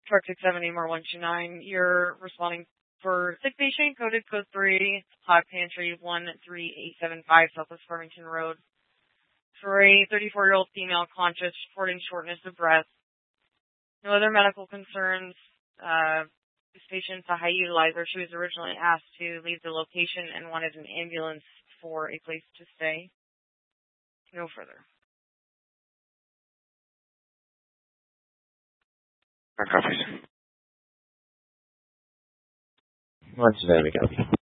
Truck 670 more 129. You're responding for sick patient, coded code 3, hot pantry 13875, Southwest Farmington Road. For a 34-year-old female conscious, reporting shortness of breath. No other medical concerns. This patient's a high utilizer. She was originally asked to leave the location and wanted an ambulance for a place to stay. No further. Our copies. Once there we go.